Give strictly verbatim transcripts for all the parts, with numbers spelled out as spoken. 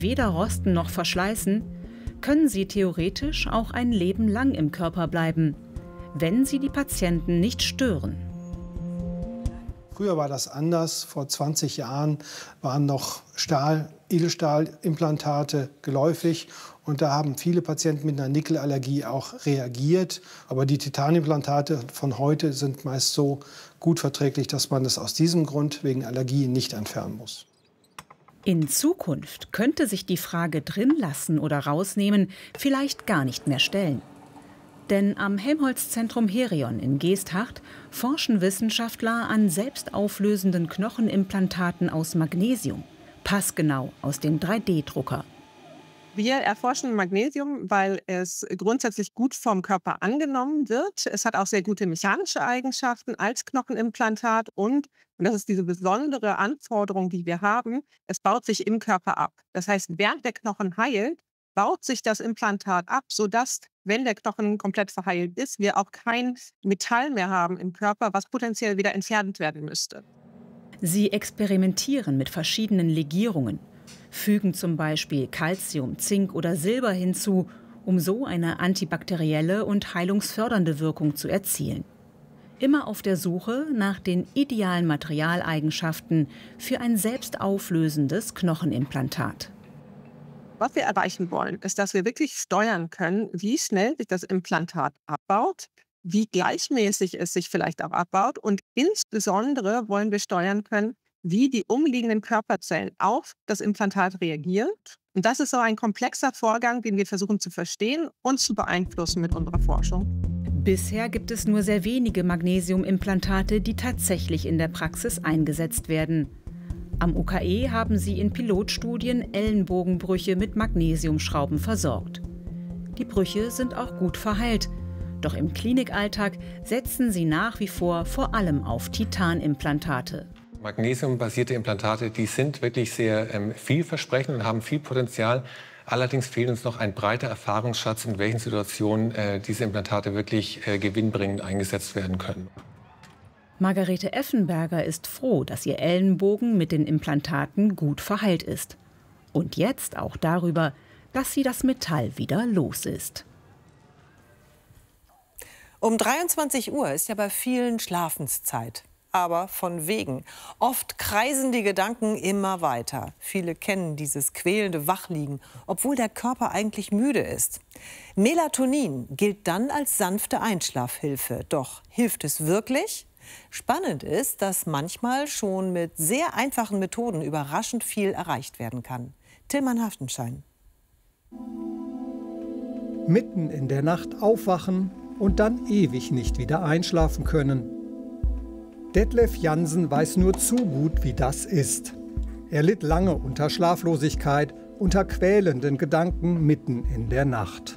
weder rosten noch verschleißen, können sie theoretisch auch ein Leben lang im Körper bleiben, wenn sie die Patienten nicht stören. Früher war das anders. Vor zwanzig Jahren waren noch Stahl, Edelstahlimplantate geläufig. Und da haben viele Patienten mit einer Nickelallergie auch reagiert. Aber die Titanimplantate von heute sind meist so gut verträglich, dass man das aus diesem Grund wegen Allergie nicht entfernen muss. In Zukunft könnte sich die Frage drin lassen oder rausnehmen vielleicht gar nicht mehr stellen. Denn am Helmholtz-Zentrum Herion in Geesthacht forschen Wissenschaftler an selbstauflösenden Knochenimplantaten aus Magnesium, passgenau aus dem drei D Drucker. Wir erforschen Magnesium, weil es grundsätzlich gut vom Körper angenommen wird. Es hat auch sehr gute mechanische Eigenschaften als Knochenimplantat und, und das ist diese besondere Anforderung, die wir haben, es baut sich im Körper ab. Das heißt, während der Knochen heilt, baut sich das Implantat ab, sodass, wenn der Knochen komplett verheilt ist, wir auch kein Metall mehr haben im Körper, was potenziell wieder entfernt werden müsste. Sie experimentieren mit verschiedenen Legierungen, fügen zum Beispiel Calcium, Zink oder Silber hinzu, um so eine antibakterielle und heilungsfördernde Wirkung zu erzielen. Immer auf der Suche nach den idealen Materialeigenschaften für ein selbstauflösendes Knochenimplantat. Was wir erreichen wollen, ist, dass wir wirklich steuern können, wie schnell sich das Implantat abbaut, wie gleichmäßig es sich vielleicht auch abbaut und insbesondere wollen wir steuern können, wie die umliegenden Körperzellen auf das Implantat reagieren. Und das ist so ein komplexer Vorgang, den wir versuchen zu verstehen und zu beeinflussen mit unserer Forschung. Bisher gibt es nur sehr wenige Magnesiumimplantate, die tatsächlich in der Praxis eingesetzt werden. Am U K E haben sie in Pilotstudien Ellenbogenbrüche mit Magnesiumschrauben versorgt. Die Brüche sind auch gut verheilt. Doch im Klinikalltag setzen sie nach wie vor vor allem auf Titanimplantate. Magnesiumbasierte Implantate, die sind wirklich sehr ähm, vielversprechend und haben viel Potenzial. Allerdings fehlt uns noch ein breiter Erfahrungsschatz, in welchen Situationen äh, diese Implantate wirklich äh, gewinnbringend eingesetzt werden können. Margarete Effenberger ist froh, dass ihr Ellenbogen mit den Implantaten gut verheilt ist. Und jetzt auch darüber, dass sie das Metall wieder los ist. Um dreiundzwanzig Uhr ist ja bei vielen Schlafenszeit. Aber von wegen. Oft kreisen die Gedanken immer weiter. Viele kennen dieses quälende Wachliegen, obwohl der Körper eigentlich müde ist. Melatonin gilt dann als sanfte Einschlafhilfe. Doch hilft es wirklich? Spannend ist, dass manchmal schon mit sehr einfachen Methoden überraschend viel erreicht werden kann. Tillmann Haftenschein. Mitten in der Nacht aufwachen und dann ewig nicht wieder einschlafen können. Detlef Jansen weiß nur zu gut, wie das ist. Er litt lange unter Schlaflosigkeit, unter quälenden Gedanken mitten in der Nacht.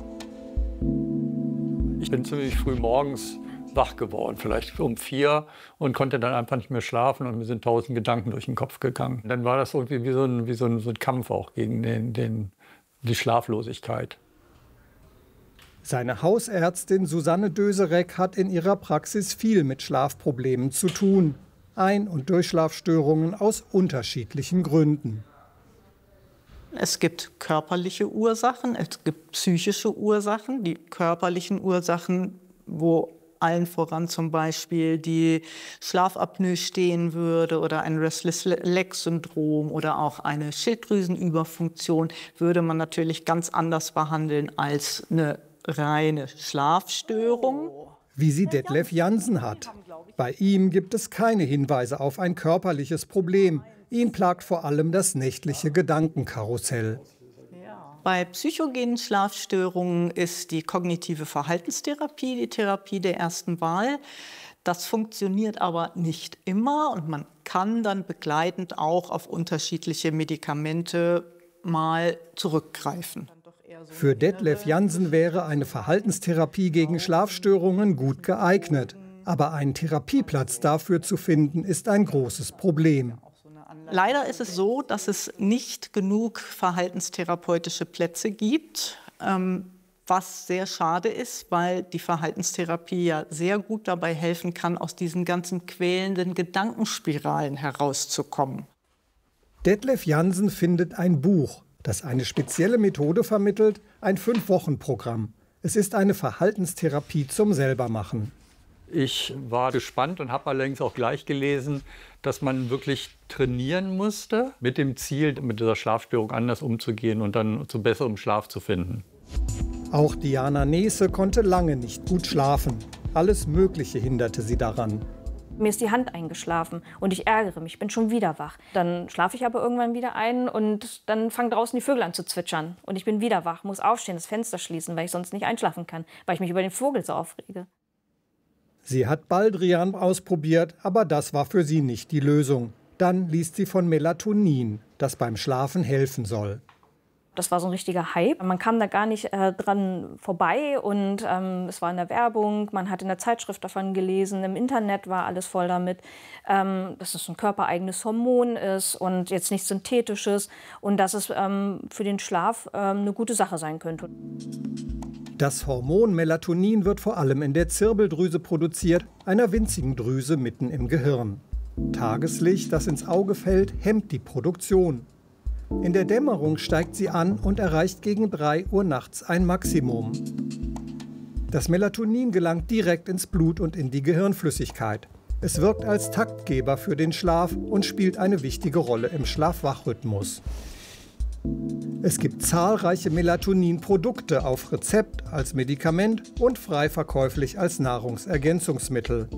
Ich bin ziemlich früh morgens wach geworden, vielleicht um vier, und konnte dann einfach nicht mehr schlafen und mir sind tausend Gedanken durch den Kopf gegangen. Dann war das irgendwie wie so ein, wie so ein, so ein Kampf auch gegen den, den, die Schlaflosigkeit. Seine Hausärztin Susanne Döserek hat in ihrer Praxis viel mit Schlafproblemen zu tun. Ein- und Durchschlafstörungen aus unterschiedlichen Gründen. Es gibt körperliche Ursachen, es gibt psychische Ursachen. Die körperlichen Ursachen, wo allen voran zum Beispiel die Schlafapnoe stehen würde oder ein Restless-Leg-Syndrom oder auch eine Schilddrüsenüberfunktion, würde man natürlich ganz anders behandeln als eine reine Schlafstörung. Wie sie Detlef Jansen hat. Bei ihm gibt es keine Hinweise auf ein körperliches Problem. Ihn plagt vor allem das nächtliche Gedankenkarussell. Bei psychogenen Schlafstörungen ist die kognitive Verhaltenstherapie die Therapie der ersten Wahl. Das funktioniert aber nicht immer und man kann dann begleitend auch auf unterschiedliche Medikamente mal zurückgreifen. Für Detlef Jansen wäre eine Verhaltenstherapie gegen Schlafstörungen gut geeignet. Aber einen Therapieplatz dafür zu finden, ist ein großes Problem. Leider ist es so, dass es nicht genug verhaltenstherapeutische Plätze gibt, ähm, was sehr schade ist, weil die Verhaltenstherapie ja sehr gut dabei helfen kann, aus diesen ganzen quälenden Gedankenspiralen herauszukommen. Detlef Jansen findet ein Buch, das eine spezielle Methode vermittelt, ein Fünf-Wochen-Programm. Es ist eine Verhaltenstherapie zum Selbermachen. Ich war gespannt und habe allerdings auch gleich gelesen, dass man wirklich trainieren musste, mit dem Ziel, mit dieser Schlafstörung anders umzugehen und dann zu besserem Schlaf zu finden. Auch Diana Nese konnte lange nicht gut schlafen. Alles Mögliche hinderte sie daran. Mir ist die Hand eingeschlafen und ich ärgere mich, bin schon wieder wach. Dann schlafe ich aber irgendwann wieder ein und dann fangen draußen die Vögel an zu zwitschern. Und ich bin wieder wach, muss aufstehen, das Fenster schließen, weil ich sonst nicht einschlafen kann, weil ich mich über den Vogel so aufrege. Sie hat Baldrian ausprobiert, aber das war für sie nicht die Lösung. Dann liest sie von Melatonin, das beim Schlafen helfen soll. Das war so ein richtiger Hype. Man kam da gar nicht äh, dran vorbei und ähm, es war in der Werbung, man hat in der Zeitschrift davon gelesen, im Internet war alles voll damit, ähm, dass es ein körpereigenes Hormon ist und jetzt nichts Synthetisches und dass es ähm, für den Schlaf ähm, eine gute Sache sein könnte. Das Hormon Melatonin wird vor allem in der Zirbeldrüse produziert, einer winzigen Drüse mitten im Gehirn. Tageslicht, das ins Auge fällt, hemmt die Produktion. In der Dämmerung steigt sie an und erreicht gegen drei Uhr nachts ein Maximum. Das Melatonin gelangt direkt ins Blut und in die Gehirnflüssigkeit. Es wirkt als Taktgeber für den Schlaf und spielt eine wichtige Rolle im Schlaf-Wach-Rhythmus. Es gibt zahlreiche Melatonin-Produkte auf Rezept, als Medikament und frei verkäuflich als Nahrungsergänzungsmittel.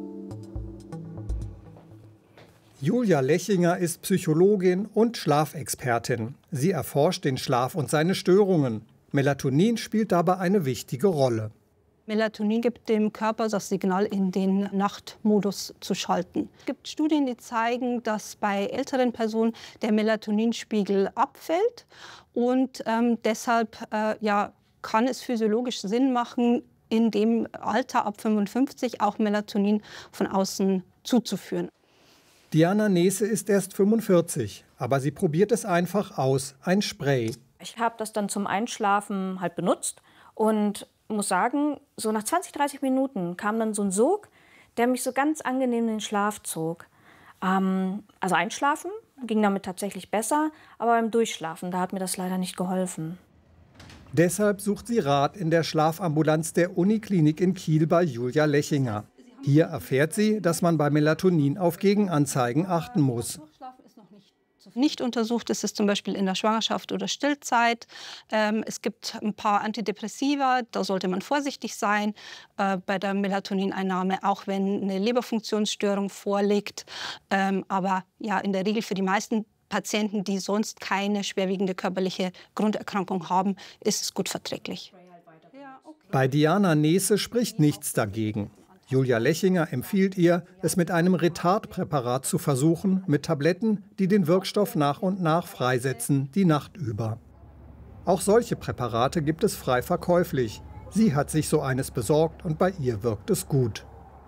Julia Lechinger ist Psychologin und Schlafexpertin. Sie erforscht den Schlaf und seine Störungen. Melatonin spielt dabei eine wichtige Rolle. Melatonin gibt dem Körper das Signal, in den Nachtmodus zu schalten. Es gibt Studien, die zeigen, dass bei älteren Personen der Melatoninspiegel abfällt. Und ähm, deshalb äh, ja, kann es physiologisch Sinn machen, in dem Alter ab fünfundfünfzig auch Melatonin von außen zuzuführen. Diana Nese ist erst fünfundvierzig, aber sie probiert es einfach aus, ein Spray. Ich habe das dann zum Einschlafen halt benutzt und muss sagen, so nach zwanzig, dreißig Minuten kam dann so ein Sog, der mich so ganz angenehm in den Schlaf zog. Ähm, also einschlafen ging damit tatsächlich besser, aber beim Durchschlafen, da hat mir das leider nicht geholfen. Deshalb sucht sie Rat in der Schlafambulanz der Uniklinik in Kiel bei Julia Lechinger. Hier erfährt sie, dass man bei Melatonin auf Gegenanzeigen achten muss. Nicht untersucht ist es zum Beispiel in der Schwangerschaft oder Stillzeit. Ähm, es gibt ein paar Antidepressiva, da sollte man vorsichtig sein äh, bei der Melatonineinnahme, auch wenn eine Leberfunktionsstörung vorliegt. Ähm, aber ja, in der Regel für die meisten Patienten, die sonst keine schwerwiegende körperliche Grunderkrankung haben, ist es gut verträglich. Bei Diana Nese spricht nichts dagegen. Julia Lechinger empfiehlt ihr, es mit einem Retardpräparat zu versuchen, mit Tabletten, die den Wirkstoff nach und nach freisetzen, die Nacht über. Auch solche Präparate gibt es frei verkäuflich. Sie hat sich so eines besorgt und bei ihr wirkt es gut.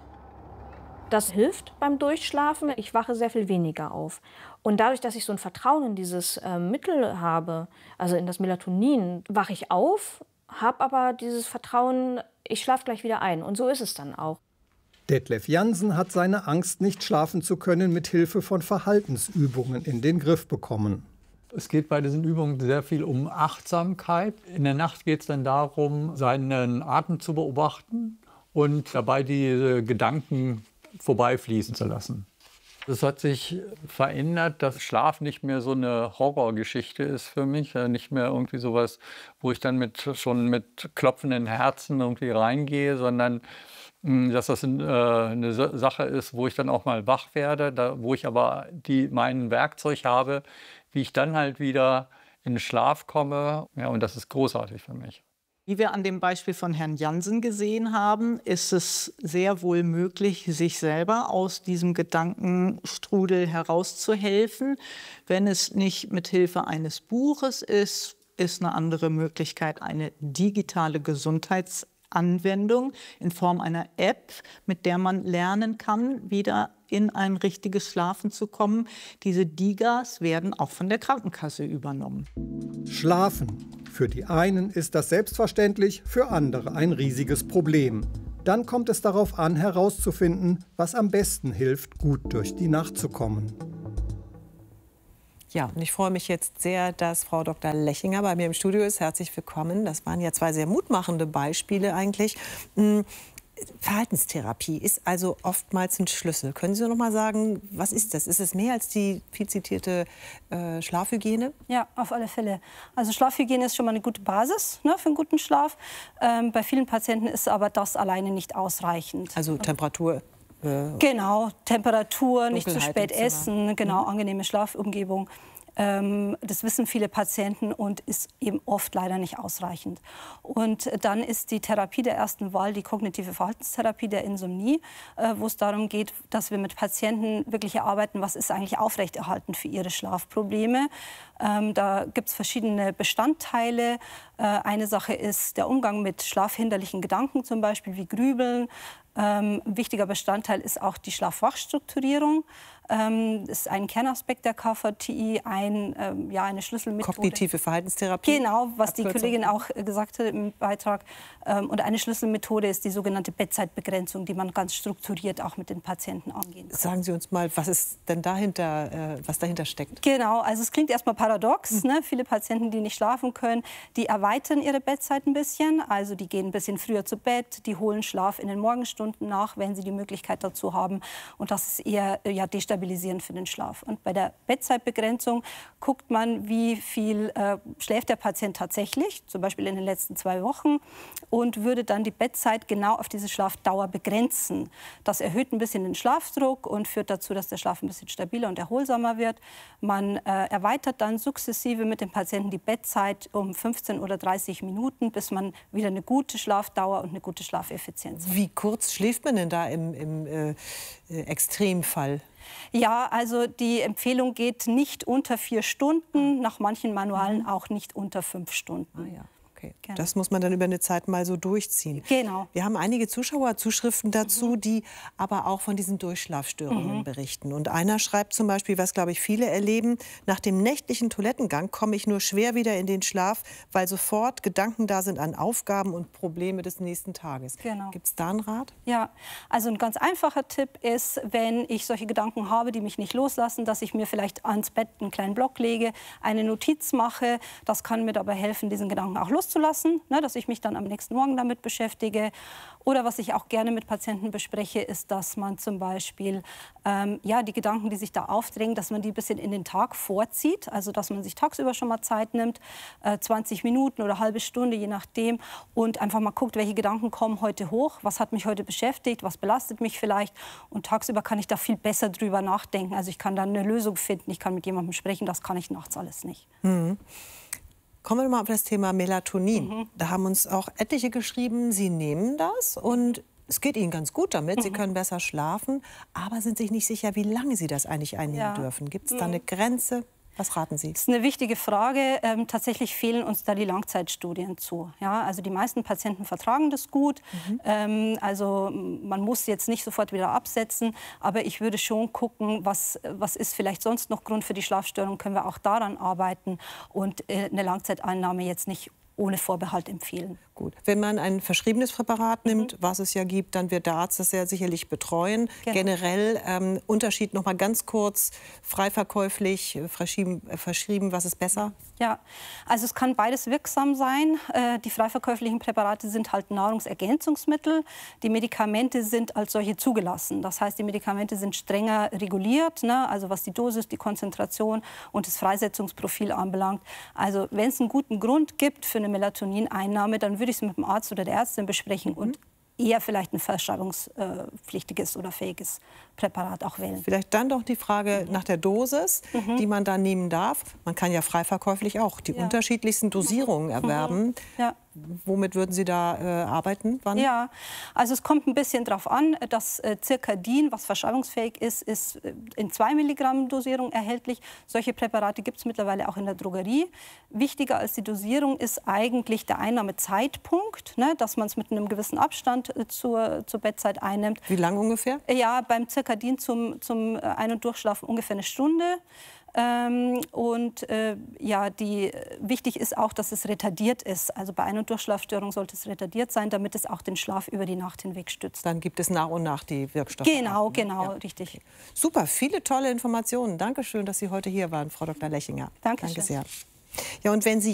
Das hilft beim Durchschlafen. Ich wache sehr viel weniger auf. Und dadurch, dass ich so ein Vertrauen in dieses äh, Mittel habe, also in das Melatonin, wache ich auf, habe aber dieses Vertrauen, ich schlafe gleich wieder ein. Und so ist es dann auch. Detlef Jansen hat seine Angst, nicht schlafen zu können, mit Hilfe von Verhaltensübungen in den Griff bekommen. Es geht bei diesen Übungen sehr viel um Achtsamkeit. In der Nacht geht es dann darum, seinen Atem zu beobachten und dabei diese Gedanken vorbeifließen zu lassen. Es hat sich verändert, dass Schlaf nicht mehr so eine Horrorgeschichte ist für mich. Nicht mehr irgendwie sowas, wo ich dann mit, schon mit klopfenden Herzen irgendwie reingehe, sondern dass das eine Sache ist, wo ich dann auch mal wach werde, da, wo ich aber die, mein Werkzeug habe, wie ich dann halt wieder in den Schlaf komme. Ja, und das ist großartig für mich. Wie wir an dem Beispiel von Herrn Jansen gesehen haben, ist es sehr wohl möglich, sich selber aus diesem Gedankenstrudel herauszuhelfen. Wenn es nicht mit Hilfe eines Buches ist, ist eine andere Möglichkeit eine digitale Gesundheitsanwendung in Form einer App, mit der man lernen kann, wieder in ein richtiges Schlafen zu kommen. Diese Digas werden auch von der Krankenkasse übernommen. Schlafen. Für die einen ist das selbstverständlich, für andere ein riesiges Problem. Dann kommt es darauf an, herauszufinden, was am besten hilft, gut durch die Nacht zu kommen. Ja, und ich freue mich jetzt sehr, dass Frau Doktor Lechinger bei mir im Studio ist. Herzlich willkommen. Das waren ja zwei sehr mutmachende Beispiele eigentlich. Verhaltenstherapie ist also oftmals ein Schlüssel. Können Sie noch mal sagen, was ist das? Ist es mehr als die viel zitierte äh, Schlafhygiene? Ja, auf alle Fälle. Also Schlafhygiene ist schon mal eine gute Basis, ne, für einen guten Schlaf. Ähm, bei vielen Patienten ist aber das alleine nicht ausreichend. Also Temperatur? Äh, genau, Temperatur, nicht zu Dunkelheit spät im Zimmer. essen, genau, Mhm. angenehme Schlafumgebung. Ähm, das wissen viele Patienten und ist eben oft leider nicht ausreichend. Und dann ist die Therapie der ersten Wahl die kognitive Verhaltenstherapie der Insomnie, äh, wo es darum geht, dass wir mit Patienten wirklich erarbeiten, was ist eigentlich aufrechterhaltend für ihre Schlafprobleme. Ähm, da gibt es verschiedene Bestandteile. Äh, eine Sache ist der Umgang mit schlafhinderlichen Gedanken, zum Beispiel wie Grübeln. Ähm, ein wichtiger Bestandteil ist auch die Schlaf-Wach-Strukturierung. Ähm, das ist ein Kernaspekt der K V T I, ein, ähm, ja, eine Schlüsselmethode. Kognitive Verhaltenstherapie? Genau, was die Abkürzung. Kollegin auch äh, gesagt hat im Beitrag. Ähm, und eine Schlüsselmethode ist die sogenannte Bettzeitbegrenzung, die man ganz strukturiert auch mit den Patienten angehen kann. Sagen Sie uns mal, was ist denn dahinter, äh, was dahinter steckt? Genau, also es klingt erstmal paradox. Mhm. Ne? Viele Patienten, die nicht schlafen können, die erweitern ihre Bettzeit ein bisschen. Also die gehen ein bisschen früher zu Bett, die holen Schlaf in den Morgenstunden nach, wenn sie die Möglichkeit dazu haben. Und das ist eher äh, ja, destabilisierend für den Schlaf. Und bei der Bettzeitbegrenzung guckt man, wie viel äh, schläft der Patient tatsächlich, zum Beispiel in den letzten zwei Wochen, und würde dann die Bettzeit genau auf diese Schlafdauer begrenzen. Das erhöht ein bisschen den Schlafdruck und führt dazu, dass der Schlaf ein bisschen stabiler und erholsamer wird. Man äh, erweitert dann sukzessive mit dem Patienten die Bettzeit um fünfzehn oder dreißig Minuten, bis man wieder eine gute Schlafdauer und eine gute Schlafeffizienz hat. Wie kurz schläft man denn da im, im äh, Extremfall? Ja, also die Empfehlung geht nicht unter vier Stunden, nach manchen Manualen auch nicht unter fünf Stunden. Ah, ja. Okay. Genau. Das muss man dann über eine Zeit mal so durchziehen. Genau. Wir haben einige Zuschauerzuschriften dazu, Mhm. die aber auch von diesen Durchschlafstörungen Mhm. berichten. Und einer schreibt zum Beispiel, was, glaube ich, viele erleben: Nach dem nächtlichen Toilettengang komme ich nur schwer wieder in den Schlaf, weil sofort Gedanken da sind an Aufgaben und Probleme des nächsten Tages. Genau. Gibt es da einen Rat? Ja, also ein ganz einfacher Tipp ist, wenn ich solche Gedanken habe, die mich nicht loslassen, dass ich mir vielleicht ans Bett einen kleinen Block lege, eine Notiz mache. Das kann mir dabei helfen, diesen Gedanken auch loszulassen. Zulassen, ne, dass ich mich dann am nächsten Morgen damit beschäftige. Oder was ich auch gerne mit Patienten bespreche, ist, dass man zum Beispiel ähm, ja, die Gedanken, die sich da aufdrängen, dass man die ein bisschen in den Tag vorzieht. Also dass man sich tagsüber schon mal Zeit nimmt, äh, zwanzig Minuten oder eine halbe Stunde, je nachdem. Und einfach mal guckt, welche Gedanken kommen heute hoch, was hat mich heute beschäftigt, was belastet mich vielleicht. Und tagsüber kann ich da viel besser drüber nachdenken. Also ich kann dann eine Lösung finden, ich kann mit jemandem sprechen, das kann ich nachts alles nicht. Mhm. Kommen wir mal auf das Thema Melatonin. Mhm. Da haben uns auch etliche geschrieben, sie nehmen das und es geht ihnen ganz gut damit. Mhm. Sie können besser schlafen, aber sind sich nicht sicher, wie lange sie das eigentlich einnehmen ja. dürfen. Gibt es da eine Grenze? Was raten Sie? Das ist eine wichtige Frage. Ähm, tatsächlich fehlen uns da die Langzeitstudien zu. Ja, also die meisten Patienten vertragen das gut. Mhm. Ähm, also man muss jetzt nicht sofort wieder absetzen. Aber ich würde schon gucken, was, was ist vielleicht sonst noch Grund für die Schlafstörung. Können wir auch daran arbeiten und äh, eine Langzeiteinnahme jetzt nicht ohne Vorbehalt empfehlen. Gut. Wenn man ein verschriebenes Präparat nimmt, mhm. was es ja gibt, dann wird der Arzt das ja sicherlich betreuen. Genau. Generell ähm, Unterschied noch mal ganz kurz, frei verkäuflich, verschrieben, äh, verschrieben, was ist besser? Ja, also es kann beides wirksam sein. Äh, die frei verkäuflichen Präparate sind halt Nahrungsergänzungsmittel. Die Medikamente sind als solche zugelassen. Das heißt, die Medikamente sind strenger reguliert, ne? Also was die Dosis, die Konzentration und das Freisetzungsprofil anbelangt. Also wenn es einen guten Grund gibt für eine Melatonineinnahme, dann würde ich es mit dem Arzt oder der Ärztin besprechen und eher vielleicht ein verschreibungspflichtiges oder fähiges Präparat auch wählen. Vielleicht dann doch die Frage nach der Dosis, mhm. die man da nehmen darf. Man kann ja frei verkäuflich auch die ja. unterschiedlichsten Dosierungen erwerben. Mhm. Ja. Womit würden Sie da äh, arbeiten? Wann? Ja, also es kommt ein bisschen darauf an. Das äh, Circadin, was verschreibungsfähig ist, ist in zwei Milligramm Dosierung erhältlich. Solche Präparate gibt es mittlerweile auch in der Drogerie. Wichtiger als die Dosierung ist eigentlich der Einnahmezeitpunkt, ne, dass man es mit einem gewissen Abstand äh, zur, zur Bettzeit einnimmt. Wie lang ungefähr? Ja, beim Circadin zum, zum Ein- und Durchschlafen ungefähr eine Stunde. Ähm, und äh, ja, die, wichtig ist auch, dass es retardiert ist. Also bei Ein- und Durchschlafstörung sollte es retardiert sein, damit es auch den Schlaf über die Nacht hinweg stützt. Dann gibt es nach und nach die Wirkstoffe. Genau, auch, ne? genau, Ja. richtig. Super, viele tolle Informationen. Dankeschön, dass Sie heute hier waren, Frau Doktor Lechinger. Dankeschön. Danke sehr. Ja, und wenn Sie